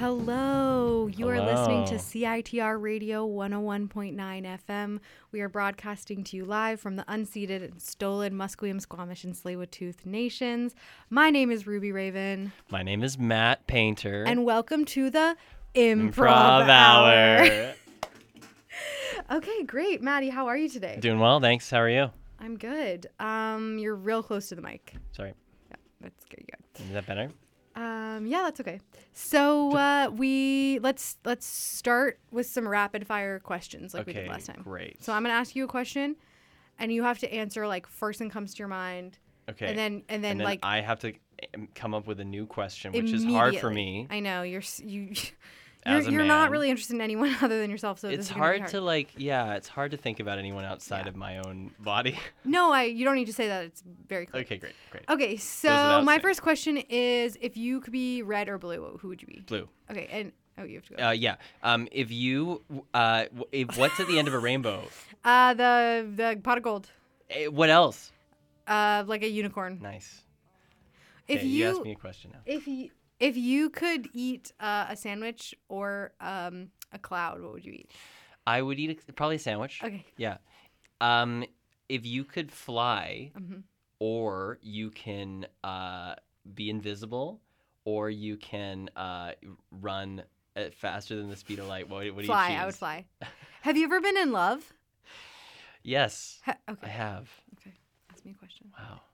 Hello. You are listening to Hello. CITR Radio 101.9 FM. We are broadcasting to you live from the unceded and stolen Musqueam, Squamish, and Tsleil-Waututh nations. My name is Ruby Raven. My name is Matt Painter. And welcome to the Improv Hour. Okay, great. Maddie, how are you today? Doing well, thanks. How are you? I'm good. You're real close to the mic. Sorry. Yeah, that's good. Is that better? Yeah, that's okay. So let's start with some rapid fire questions like we did last time. Great. So I'm gonna ask you a question, and you have to answer like first thing comes to your mind. Okay. And then like I have to come up with a new question, which is hard for me. I know you're As a not man. really interested in anyone other than yourself. So It's this is gonna be hard to it's hard to think about anyone outside of my own body. No, you don't need to say that. It's very clear. Okay, great. Okay, so without my saying. first question is, if you could be red or blue, who would you be? Blue. Okay, and you have to go. Yeah. If you what's at the end of a rainbow? The pot of gold. What else? Like a unicorn. Nice. If Okay, you ask me a question now. If you could eat a sandwich or a cloud, what would you eat? I would eat probably a sandwich. Okay. Yeah. If you could fly, or you can be invisible, or you can run faster than the speed of light, what do you choose? Fly. I would fly. Have you ever been in love? Yes, Okay. I have. Okay. Ask me a question.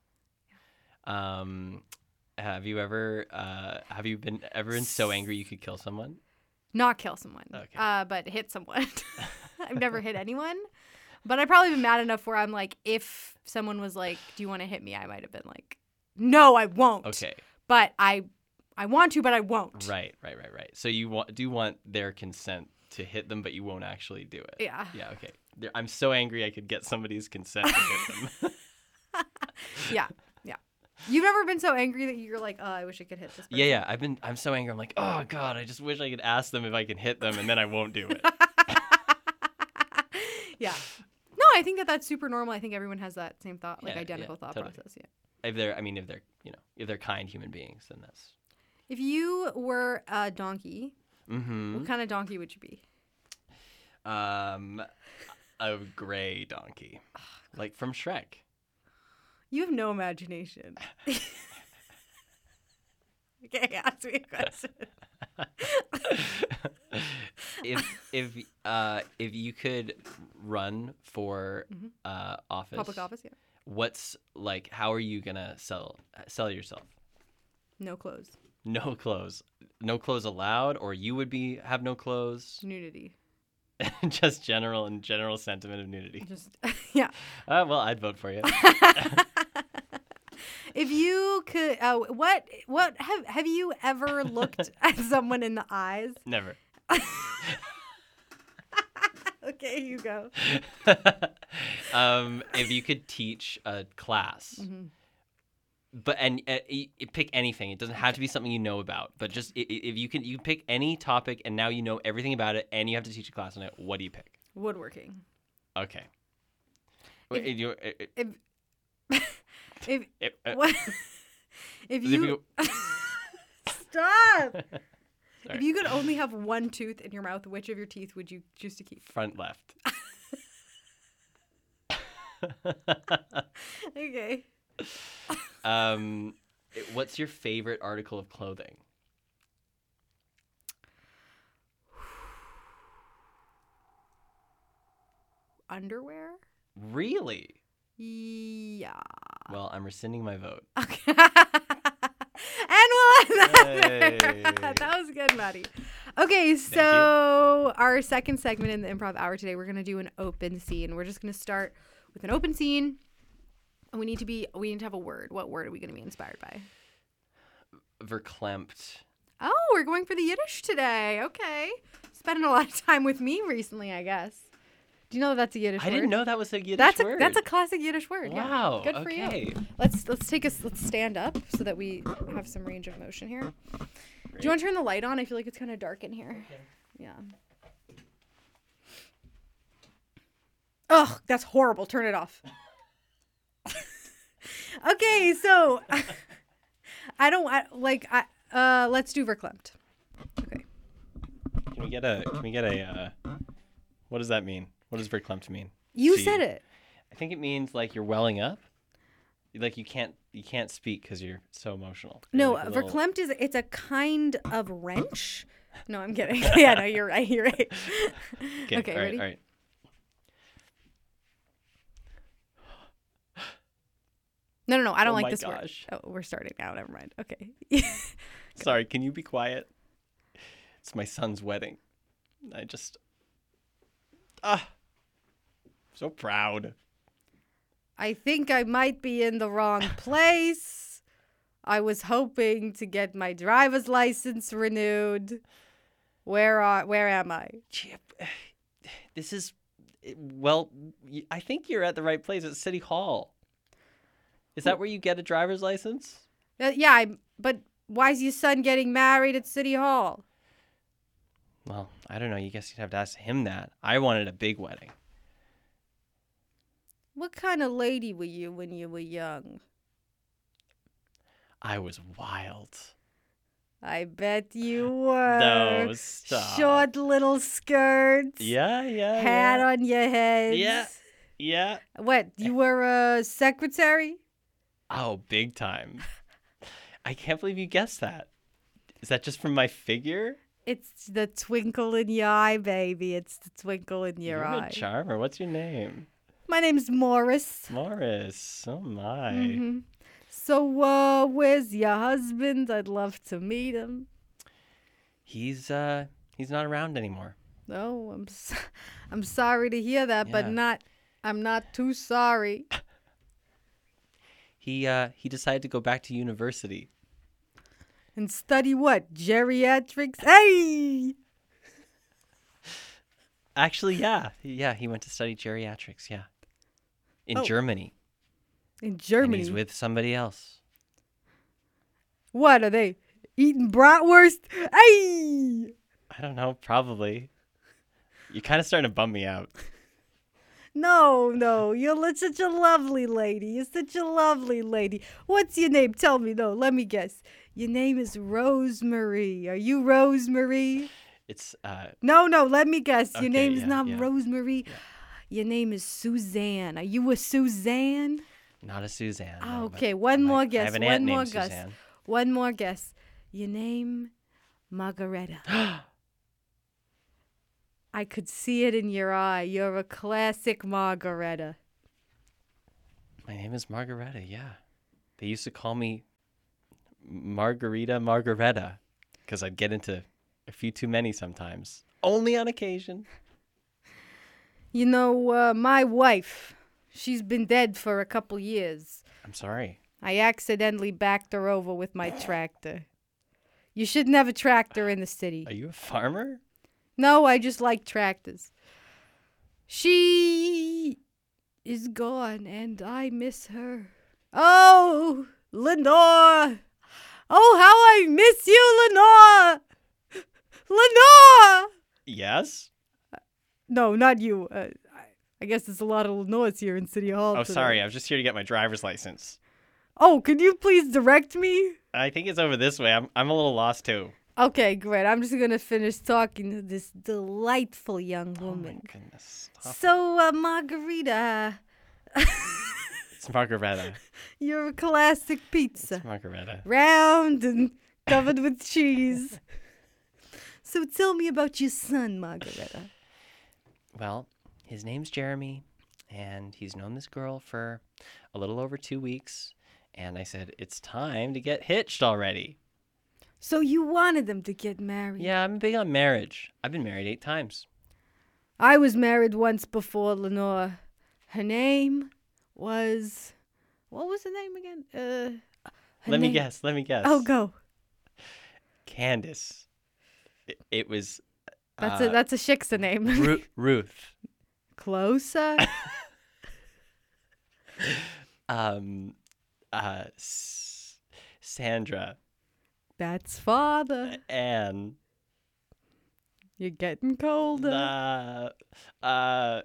Wow. Have you been so angry you could kill someone? Not kill someone. Okay. But hit someone. I've never hit anyone. But I've probably been mad enough where I'm like, if someone was like, do you want to hit me? I might have been like, no, I won't. Okay. But I want to, but I won't. Right. So you do want their consent to hit them, but you won't actually do it. Yeah. Yeah, okay. I'm so angry I could get somebody's consent to hit them. Yeah. You've never been so angry that you're like, oh, I wish I could hit this person? Yeah. I'm so angry. I'm like, oh, God, I just wish I could ask them if I can hit them, and then I won't do it. Yeah. No, I think that's super normal. I think everyone has that same thought, like identical thought totally. process. Yeah. If they're kind human beings, then that's. If you were a donkey, Mm-hmm. what kind of donkey would you be? A gray donkey, like from Shrek. You have no imagination. Okay, ask me a question. If you could run for office, Public office, yeah. How are you gonna sell yourself? No clothes. No clothes allowed, or you would have no clothes. Nudity. Just general sentiment of nudity. Just yeah. Well, I'd vote for you. If you could, what have you ever looked at someone in the eyes? Never. Okay, you go. If you could teach a class, but pick anything. It doesn't have to be something you know about, but just if you can pick any topic, and now you know everything about it, and you have to teach a class on it. What do you pick? Woodworking. Okay. If you stop. If you could only have one tooth in your mouth, which of your teeth would you choose to keep? Front left. Okay. What's your favorite article of clothing? Underwear? Really? Yeah. Well, I'm rescinding my vote. Okay. And we'll end that there. Hey. That was good, Maddie. Okay, so our second segment in the improv hour today, we're gonna do an open scene. We're just gonna start with an open scene, and we need to have a word. What word are we gonna be inspired by? Verklempt. Oh, we're going for the Yiddish today. Okay, spending a lot of time with me recently, I guess. Do you know that's a Yiddish word? I didn't know that was a Yiddish word. That's a classic Yiddish word. Wow. Yeah. Good for you. Let's stand up so that we have some range of motion here. Great. Do you want to turn the light on? I feel like it's kind of dark in here. Okay. Yeah. Ugh, that's horrible. Turn it off. Okay, so let's do verklempt. Okay. Can we get a what does that mean? What does verklempt mean? You to said it. I think it means like you're welling up. Like you can't speak because you're so emotional. You're No, like a little- verklempt it's a kind of wrench. No, I'm kidding. Yeah, no, you're right. You're right. Okay, all right, ready? all right. No. I don't Oh like my this word. gosh. Oh, we're starting now. Never mind. Okay. Sorry, can you be quiet? It's my son's wedding. I just so proud. I think I might be in the wrong place. I was hoping to get my driver's license renewed. Where am I? Chip, this is well, I think you're at the right place at City Hall. Is that where you get a driver's license? Yeah, but why is your son getting married at City Hall? Well, I don't know. You guess you'd have to ask him that. I wanted a big wedding. What kind of lady were you when you were young? I was wild. I bet you were. No, stop. Short little skirts. Yeah. Hat on your head. Yeah. What? You were a secretary? Oh, big time. I can't believe you guessed that. Is that just from my figure? It's the twinkle in your eye, baby. It's the twinkle in your You're eye. a charmer. What's your name? My name's Morris. Morris. Oh, my. Mm-hmm. So, where's your husband? I'd love to meet him. He's not around anymore. Oh, I'm sorry to hear that, but Yeah. I'm not too sorry. He decided to go back to university. And study what? Geriatrics? Hey! Actually, yeah. He went to study geriatrics, yeah. In Germany. In And Germany. he's with somebody else. What are they eating bratwurst? Hey! I don't know, probably. You're kind of starting to bum me out. No, you're such a lovely lady. You're such a lovely lady. What's your name? Tell me. No, let me guess. Your name is Rosemary. Are you Rosemary? It's No, let me guess. Your Okay, name is yeah, not yeah. Rosemary. Yeah. Your name is Suzanne. Are you a Suzanne? not a Suzanne. Oh, no, but okay, one more guess. I have an One aunt more named guess. Suzanne. One more guess. Your name, Margareta. I could see it in your eye. You're a classic Margareta. My name is Margareta, yeah. They used to call me Margareta because I'd get into a few too many sometimes. Only on occasion. You know, my wife, she's been dead for a couple years. I'm sorry. I accidentally backed her over with my tractor. You shouldn't have a tractor in the city. Are you a farmer? No, I just like tractors. She is gone and I miss her. Oh, Lenore. Oh, how I miss you, Lenore. Lenore! Yes? No, not you. I guess there's a lot of Lenores here in City Hall Oh, today. sorry. I was just here to get my driver's license. Oh, could you please direct me? I think it's over this way. I'm a little lost too. Okay, great. I'm just going to finish talking to this delightful young Oh my woman. goodness. Stop. So, Margarita, It's Margareta. you're a classic pizza. It's Margareta. Round and covered with cheese. So tell me about your son, Margareta. Well, his name's Jeremy, and he's known this girl for a little over 2 weeks. And I said, it's time to get hitched already. So you wanted them to get married. Yeah, I'm big on marriage. I've been married 8 times. I was married once before, Lenore. Her name was... What was her name again? Let me guess. Oh, go. Candace. It was... That's a Shiksa name. Ruth. Closer. Sandra. That's father. Anne. You're getting colder. I'm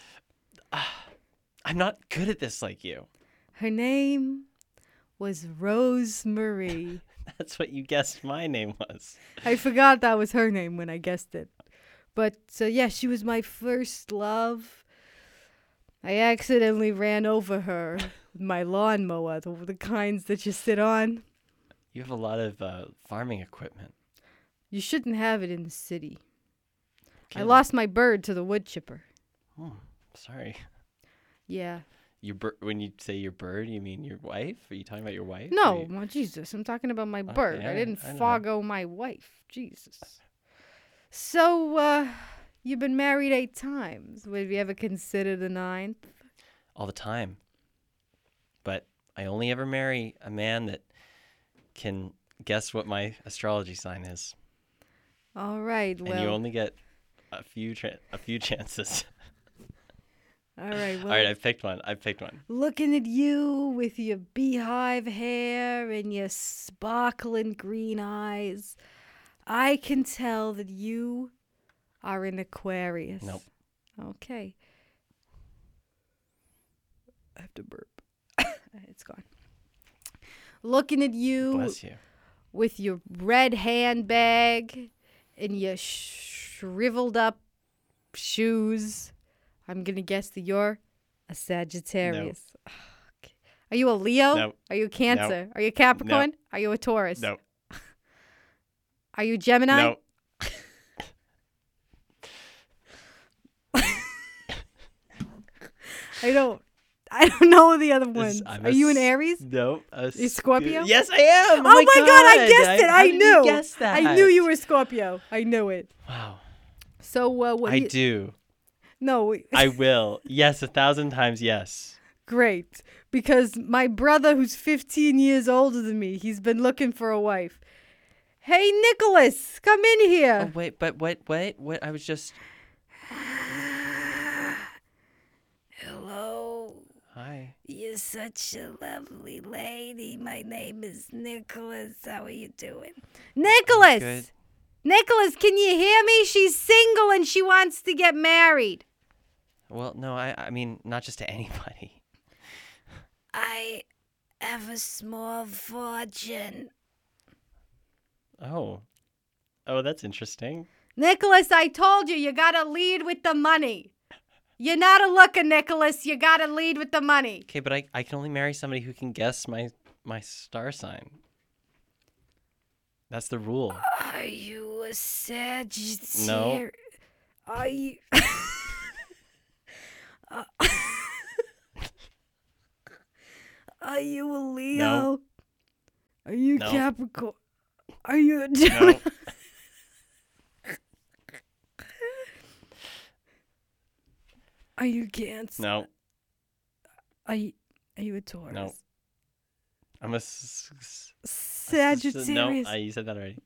not good at this like you. Her name was Rosemary. That's what you guessed my name was. I forgot that was her name when I guessed it. But yeah, she was my first love. I accidentally ran over her with my lawnmower, the kinds that you sit on. You have a lot of farming equipment. You shouldn't have it in the city. I Good. lost my bird to the wood chipper. Oh, sorry. Yeah. When you say your bird, you mean your wife? Are you talking about your wife? No, well, Jesus, I'm talking about my bird. I didn't I know. foggo my wife. Jesus. So, you've been married 8 times. Have you ever considered a 9th? All the time. But I only ever marry a man that can guess what my astrology sign is. All right, well. And you only get a few chances. All right, well. All right, I've picked one. Looking at you with your beehive hair and your sparkling green eyes, I can tell that you are an Aquarius. Nope. Okay. I have to burp. It's gone. Looking at you, Bless you. with your red handbag and your shriveled up shoes, I'm going to guess that you're a Sagittarius. No. Okay. Are you a Leo? No. Are you a Cancer? No. Are you a Capricorn? Are you a Taurus? No. Are you Gemini? No. I don't know the other ones. Are you an Aries? No. You Scorpio? Yes, I am. Oh my God, I guessed it. How I did knew. you guess that? I knew you were Scorpio. I knew it. Wow. So what? I do. No. I will. Yes, 1,000 times yes. Great. Because my brother, who's 15 years older than me, he's been looking for a wife. Hey, Nicholas, come in here. Oh, wait, but what? I was just... Hello. Hi. You're such a lovely lady. My name is Nicholas. How are you doing? Nicholas! Good. Nicholas, can you hear me? She's single and she wants to get married. Well, no, I mean, not just to anybody. I have a small fortune. Oh, that's interesting. Nicholas, I told you, you gotta lead with the money. You're not a looker, Nicholas. You gotta lead with the money. Okay, but I can only marry somebody who can guess my star sign. That's the rule. Are you a Sagittarius? No. Are you... Are you a Leo? No. Are you No. Capricorn? Are you a Gemini? No. Are you Cancer? No. Are you a Taurus? No. I'm a Sagittarius. No, you said that already.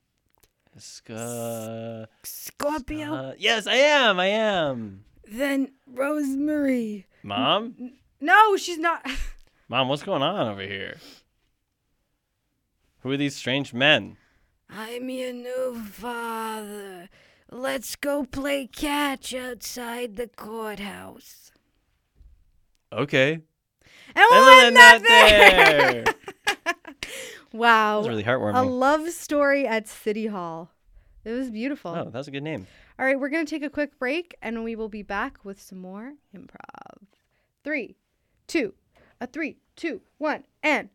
Scorpio. Yes, I am. Then Rosemary. Mom? No, she's not. Mom, what's going on over here? Who are these strange men? I'm your new father. Let's go play catch outside the courthouse. Okay. And we'll end that there. Wow. That was really A heartwarming. love story at City Hall. It was beautiful. Oh, that was a good name. All right, we're going to take a quick break and we will be back with some more improv. 3, 2, 1, and.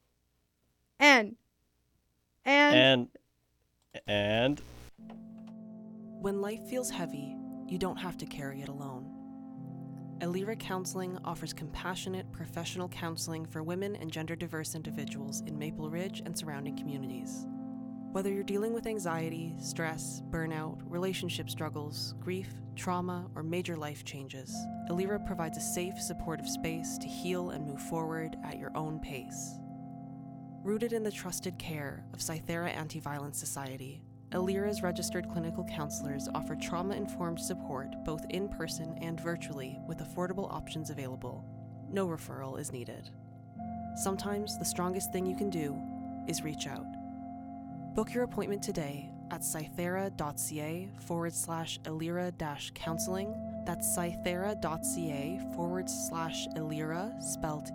When life feels heavy, you don't have to carry it alone. Elira Counseling offers compassionate, professional counseling for women and gender-diverse individuals in Maple Ridge and surrounding communities. Whether you're dealing with anxiety, stress, burnout, relationship struggles, grief, trauma, or major life changes, Elira provides a safe, supportive space to heal and move forward at your own pace. Rooted in the trusted care of Cythera Anti-Violence Society, Elira's registered clinical counselors offer trauma-informed support both in person and virtually with affordable options available. No referral is needed. Sometimes the strongest thing you can do is reach out. Book your appointment today at cythera.ca/Elira-counseling. That's cythera.ca/Elira, spelled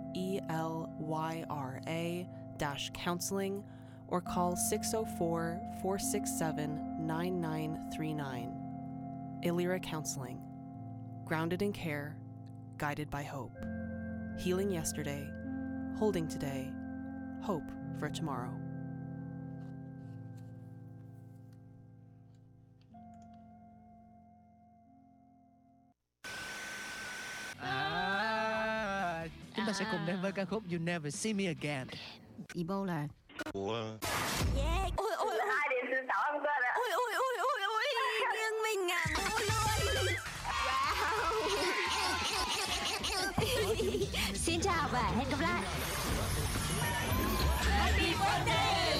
ELYRA-counseling, or call 604-467-9939. Illyra Counseling. Grounded in care, guided by hope. Healing yesterday, holding today, hope for tomorrow. Chúng ta sẽ cùng đến với ca khúc You Never See Me Again. Ebola. Yeah. Ôi ôi ôi. 2 điểm từ 6 âm cơ ạ. Ôi ôi ôi ôi ôi. Riêng mình à. Ôi ôi. Wow. Xin chào và hẹn gặp lại. Happy birthday.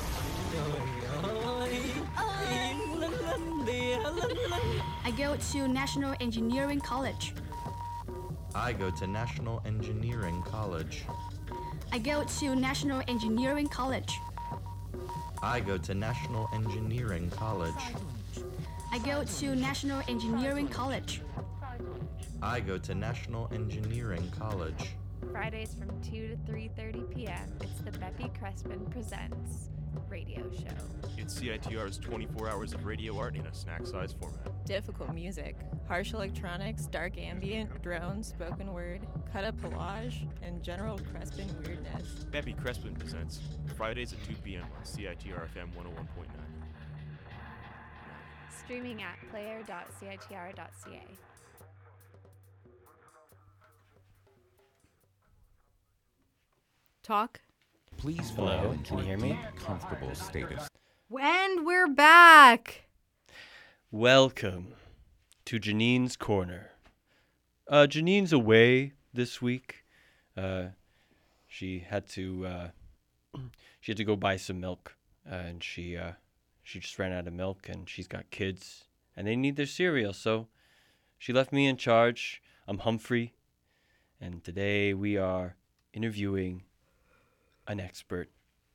I go to National Engineering College. I go to National Engineering College. I go to National Engineering College. I go to National Engineering College. I go to National Engineering College. I go to National Engineering College. Fridays from 2 to 3:30 p.m. It's the Beppy Crespin Presents radio show. It's CITR's 24 hours of radio art in a snack-sized format. Difficult music, harsh electronics, dark ambient, drones, spoken word, cut-up collage, and general Crespin weirdness. Beppy Crespin presents Fridays at 2 p.m. on CITR FM 101.9. Streaming at player.citr.ca. Talk. Please Hello, fall into can you hear me? a comfortable status. And we're back. Welcome to Janine's Corner. Janine's away this week. She had to go buy some milk, and she just ran out of milk, and she's got kids, and they need their cereal, so she left me in charge. I'm Humphrey, and today we are interviewing an expert,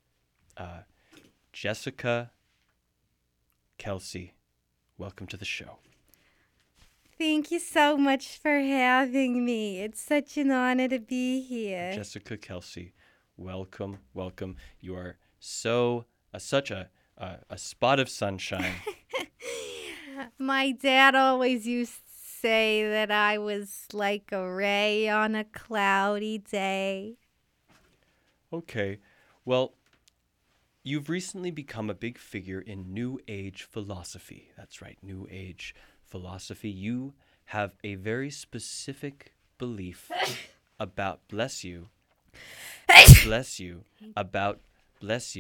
Jessica Kelsey. Welcome to the show. Thank you so much for having me. It's such an honor to be here. Jessica Kelsey, welcome, welcome. You are such a spot of sunshine. My dad always used to say that I was like a ray on a cloudy day. Okay, well, you've recently become a big figure in New Age philosophy. That's right, New Age philosophy. You have a very specific belief about bless you, about bless you.